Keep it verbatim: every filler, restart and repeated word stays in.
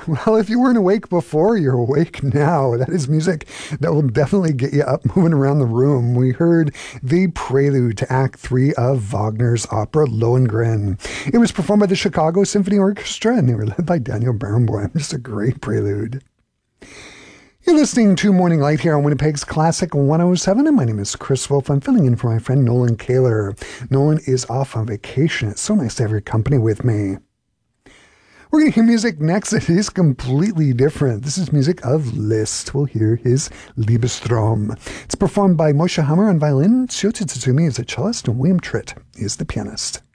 Well, if you weren't awake before, you're awake now. That is music that will definitely get you up moving around the room. We heard the prelude to Act Three of Wagner's opera Lohengrin. It was performed by the Chicago Symphony Orchestra, and they were led by Daniel Barenboim. Just a great prelude. You're listening to Morning Light here on Winnipeg's Classic one oh seven, and my name is Chris Wolf. I'm filling in for my friend Nolan Kaler. Nolan is off on vacation. It's so nice to have your company with me. We're going to hear music next that is completely different. This is music of Liszt. We'll hear his Liebestrom. It's performed by Moshe Hammer on violin, Shota Tsutsumi is the cellist, and William Tritt is the pianist.